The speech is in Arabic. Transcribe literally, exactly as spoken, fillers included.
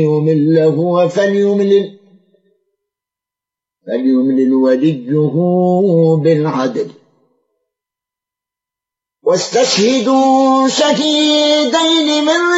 يمل له فليملل فليملل وليه بالعدل واستشهدوا شهيدين من